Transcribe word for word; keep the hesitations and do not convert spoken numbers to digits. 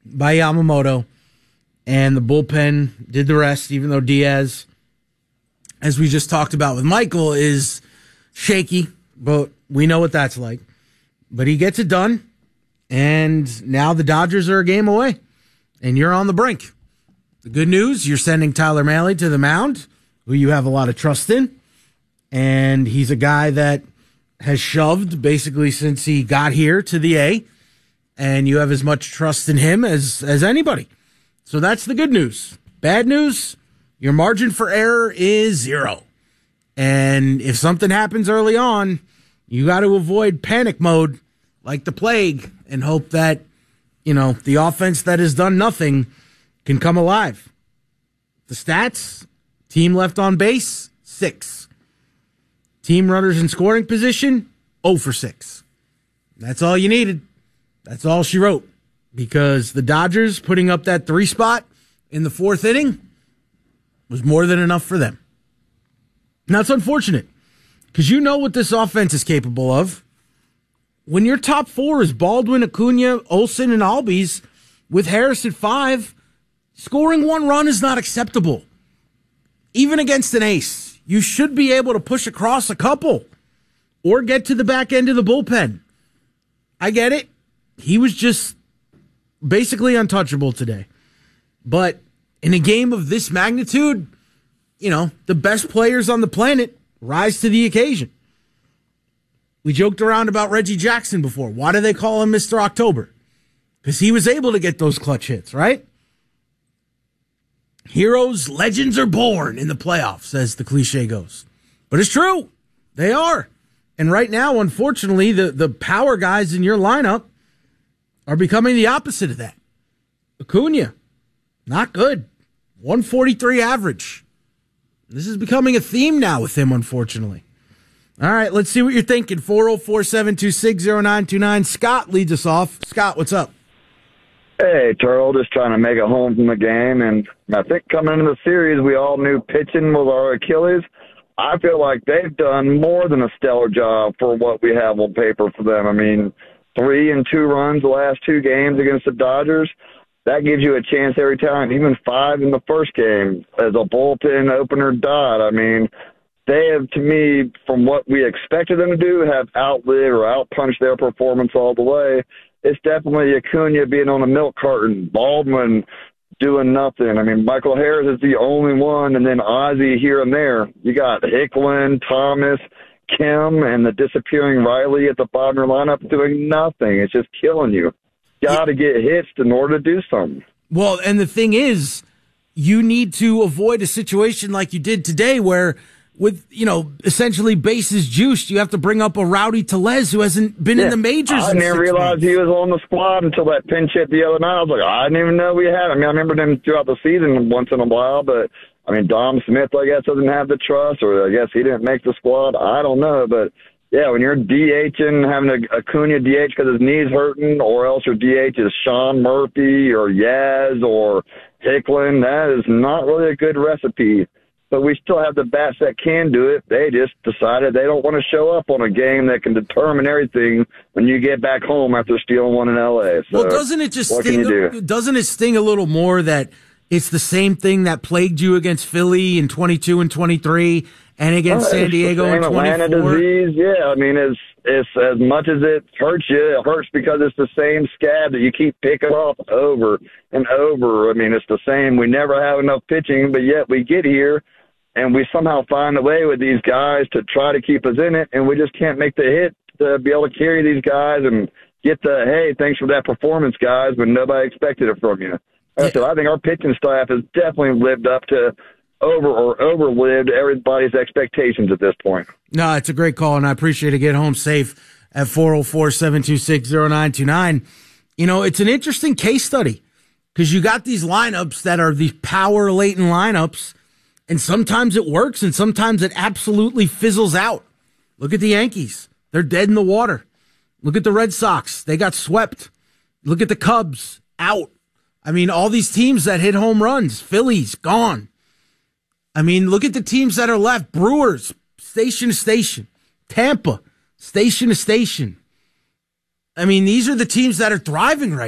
by Yamamoto, and the bullpen did the rest, even though Diaz, as we just talked about with Michael, is shaky, but we know what that's like. But he gets it done, and now the Dodgers are a game away, and you're on the brink. The good news, you're sending Tyler Mahle to the mound, who you have a lot of trust in, and he's a guy that has shoved basically since he got here to the A, and you have as much trust in him as, as anybody. So that's the good news. Bad news, your margin for error is zero. And if something happens early on, you got to avoid panic mode like the plague and hope that, you know, the offense that has done nothing can come alive. The stats, team left on base, six. Team runners in scoring position, oh for six. That's all you needed. That's all she wrote. Because the Dodgers putting up that three spot in the fourth inning was more than enough for them. Now, it's unfortunate because you know what this offense is capable of. When your top four is Baldwin, Acuna, Olsen, and Albies, with Harris at five, scoring one run is not acceptable. Even against an ace, you should be able to push across a couple or get to the back end of the bullpen. I get it. He was just basically untouchable today. But in a game of this magnitude, you know, the best players on the planet rise to the occasion. We joked around about Reggie Jackson before. Why do they call him Mister October? Because he was able to get those clutch hits, right? Heroes, legends are born in the playoffs, as the cliche goes. But it's true. They are. And right now, unfortunately, the, the power guys in your lineup are becoming the opposite of that. Acuna, not good. one forty-three average. This is becoming a theme now with him, unfortunately. All right, let's see what you're thinking. four oh four, seven two six, oh nine two nine. Scott leads us off. Scott, what's up? Hey, Turtle, just trying to make it home from the game. And I think coming into the series, we all knew pitching was our Achilles. I feel like they've done more than a stellar job for what we have on paper for them. I mean, three and two runs the last two games against the Dodgers. That gives you a chance every time, even five in the first game as a bullpen opener dot. I mean, they have, to me, from what we expected them to do, have outlived or outpunched their performance all the way. It's definitely Acuna being on a milk carton, Baldwin doing nothing. I mean, Michael Harris is the only one, and then Ozzie here and there. You got Hicklin, Thomas, Kim, and the disappearing Riley at the bottom of your lineup doing nothing. It's just killing you. Got to get hits in order to do something. Well, and the thing is, you need to avoid a situation like you did today where with, you know, essentially bases juiced, you have to bring up a Rowdy Tellez who hasn't been yeah. in the majors. I didn't realize he was on the squad until that pinch hit the other night. I was like, I didn't even know we had him. I mean, I remember him throughout the season once in a while, but, I mean, Dom Smith, I guess, doesn't have the trust, or I guess he didn't make the squad. I don't know, but yeah, when you're DHing, having a Acuna D H because his knee's hurting, or else your D H is Sean Murphy or Yaz or Hicklin, that is not really a good recipe. But we still have the bats that can do it. They just decided they don't want to show up on a game that can determine everything when you get back home after stealing one in L A. So well, doesn't it just what sting? can you do? Doesn't it sting a little more that it's the same thing that plagued you against Philly in twenty-two and twenty-three, and against oh, San Diego in twenty-four? Atlanta disease, yeah. I mean, it's it's as much as it hurts you, it hurts because it's the same scab that you keep picking off over and over. I mean, it's the same. We never have enough pitching, but yet we get here. And we somehow find a way with these guys to try to keep us in it, and we just can't make the hit to be able to carry these guys and get the, hey, thanks for that performance, guys, when nobody expected it from you. Yeah. So I think our pitching staff has definitely lived up to over or overlived everybody's expectations at this point. No, it's a great call, and I appreciate it. Get home safe at four oh four, seven two six, oh nine two nine. You know, it's an interesting case study because you got these lineups that are these power-laden lineups, and sometimes it works, and sometimes it absolutely fizzles out. Look at the Yankees. They're dead in the water. Look at the Red Sox. They got swept. Look at the Cubs. Out. I mean, all these teams that hit home runs. Phillies, gone. I mean, look at the teams that are left. Brewers, station to station. Tampa, station to station. I mean, these are the teams that are thriving right